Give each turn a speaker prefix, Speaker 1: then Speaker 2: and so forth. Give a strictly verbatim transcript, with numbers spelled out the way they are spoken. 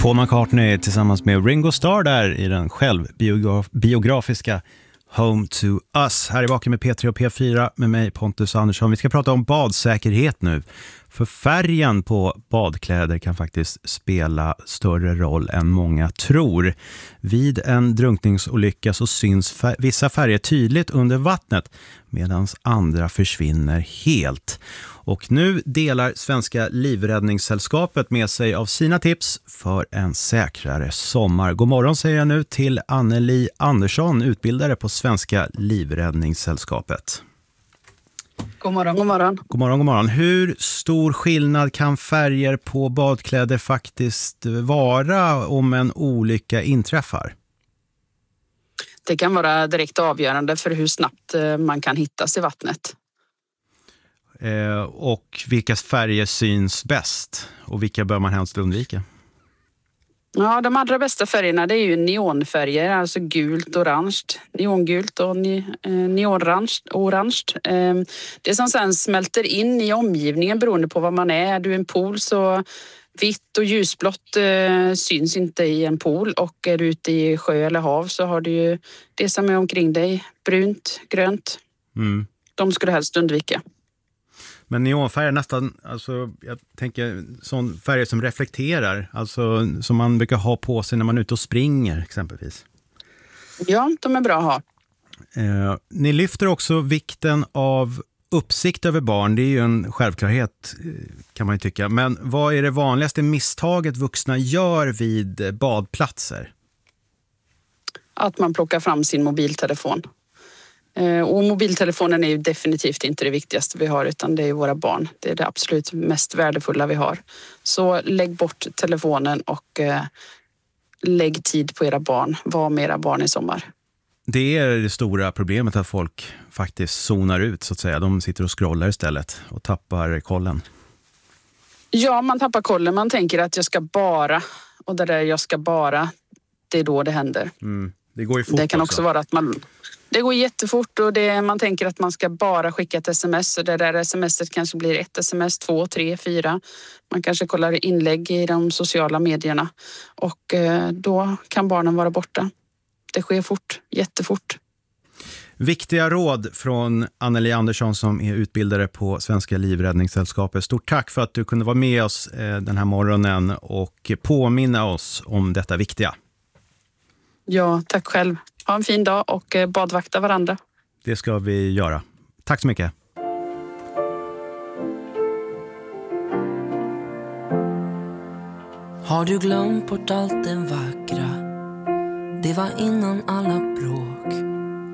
Speaker 1: Paul McCartney tillsammans med Ringo Starr där i den självbiografiska Home to Us. Här är Vaken med P tre och P fyra med mig Pontus Andersson. Vi ska prata om badsäkerhet nu. För färgen på badkläder kan faktiskt spela större roll än många tror. Vid en drunkningsolycka så syns fär- vissa färger tydligt under vattnet medan andra försvinner helt. Och nu delar Svenska Livräddningssällskapet med sig av sina tips för en säkrare sommar. God morgon säger jag nu till Anneli Andersson, utbildare på Svenska Livräddningssällskapet.
Speaker 2: God morgon, god morgon.
Speaker 1: God morgon, god morgon. Hur stor skillnad kan färger på badkläder faktiskt vara om en olycka inträffar?
Speaker 2: Det kan vara direkt avgörande för hur snabbt man kan hittas i vattnet.
Speaker 1: Eh, och vilka färger syns bäst? Och vilka bör man helst undvika?
Speaker 2: Ja, de allra bästa färgerna det är ju neonfärger, alltså gult, orange, neongult och ne, eh, neonorange. Orange. Eh, det som sen smälter in i omgivningen beroende på vad man är. Är du en pool så vitt och ljusblått eh, syns inte i en pool, och är du ute i sjö eller hav så har du ju det som är omkring dig, brunt, grönt.
Speaker 1: Mm.
Speaker 2: De skulle helst undvika.
Speaker 1: Men neonfärger nästan, alltså jag tänker sån färger som reflekterar, alltså som man brukar ha på sig när man är ute och springer exempelvis.
Speaker 2: Ja, de är bra att ha.
Speaker 1: Eh, ni lyfter också vikten av uppsikt över barn. Det är ju en självklarhet kan man ju tycka. Men vad är det vanligaste misstaget vuxna gör vid badplatser?
Speaker 2: Att man plockar fram sin mobiltelefon. Och mobiltelefonen är ju definitivt inte det viktigaste vi har, utan det är våra barn. Det är det absolut mest värdefulla vi har. Så lägg bort telefonen och eh, lägg tid på era barn. Var med era barn i sommar.
Speaker 1: Det är det stora problemet att folk faktiskt zonar ut så att säga. De sitter och scrollar istället och tappar kollen.
Speaker 2: Ja, man tappar kollen. Man tänker att jag ska bara, och det där jag ska bara, det är då det händer.
Speaker 1: Mm. Det går ju fort.
Speaker 2: Det kan också,
Speaker 1: också
Speaker 2: vara att man... Det går jättefort och det, man tänker att man ska bara skicka ett sms. Och det där smset kanske blir ett sms, två, tre, fyra. Man kanske kollar inlägg i de sociala medierna. Och eh, då kan barnen vara borta. Det sker fort, jättefort.
Speaker 1: Viktiga råd från Anneli Andersson som är utbildare på Svenska Livräddningssällskapet. Stort tack för att du kunde vara med oss eh, den här morgonen och påminna oss om detta viktiga.
Speaker 2: Ja, tack själv. Ha en fin dag och badvakta varandra.
Speaker 1: Det ska vi göra. Tack så mycket.
Speaker 3: Har du glömt bort allt det vackra? Det var innan alla bråk.